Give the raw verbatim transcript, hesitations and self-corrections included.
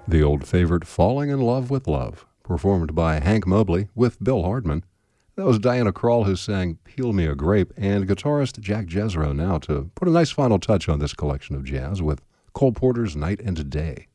The old favorite Falling in Love with Love, performed by Hank Mobley with Bill Hardman. That was Diana Krall who sang Peel Me a Grape, and guitarist Jack Jezro now to put a nice final touch on this collection of jazz with Cole Porter's Night and Day.